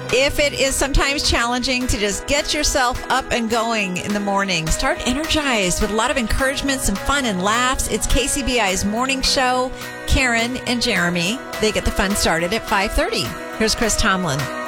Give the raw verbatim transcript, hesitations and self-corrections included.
If it is sometimes challenging to just get yourself up and going in the morning, start energized with a lot of encouragement, some fun and laughs. It's K C B I's morning show. Karen and Jeremy, they get the fun started at five thirty. Here's Chris Tomlin.